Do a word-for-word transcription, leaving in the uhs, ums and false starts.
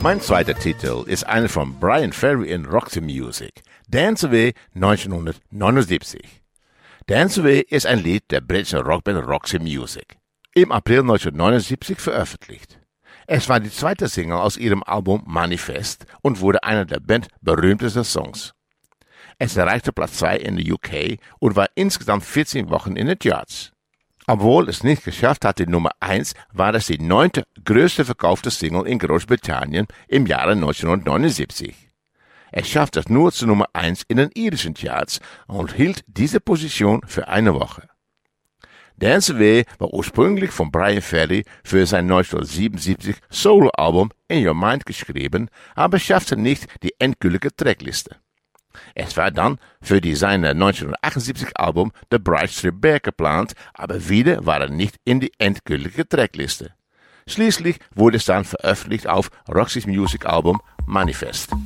Mein zweiter Titel ist einer von Bryan Ferry in Roxy Music, Dance Away neunzehnhundertneunundsiebzig. Dance Away ist ein Lied der britischen Rockband Roxy Music, im April neunzehnhundertneunundsiebzig veröffentlicht. Es war die zweite Single aus ihrem Album Manifest und wurde einer der Band berühmtesten Songs. Es erreichte Platz zwei in der U K und war insgesamt vierzehn Wochen in den Charts. Obwohl es nicht geschafft hat, die Nummer eins, war es die neunte größte verkaufte Single in Großbritannien im Jahre neunzehnhundertneunundsiebzig. Es schaffte es nur zur Nummer eins in den irischen Charts und hielt diese Position für eine Woche. Dance Away war ursprünglich von Bryan Ferry für sein neunzehnhundertsiebenundsiebzig Soloalbum In Your Mind geschrieben, aber schaffte nicht die endgültige Trackliste. Es war dann für die seine neunzehnhundertachtundsiebzig Album The Bright Strip Back geplant, aber wieder war er nicht in die endgültige Trackliste. Schließlich wurde es dann veröffentlicht auf Roxy's Music Album Manifest.